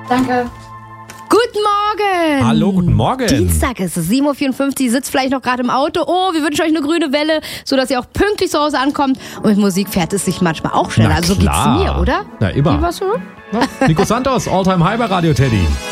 Danke. Guten Morgen! Hallo, guten Morgen. Dienstag ist es, 7.54 Uhr, sitzt vielleicht noch gerade im Auto. Oh, wir wünschen euch eine grüne Welle, sodass ihr auch pünktlich zu Hause ankommt. Und mit Musik fährt es sich manchmal auch schneller. Na Also so geht's klar. mir, oder? Na, immer. Wie war's so? Nico Santos, Alltime High bei Radio Teddy.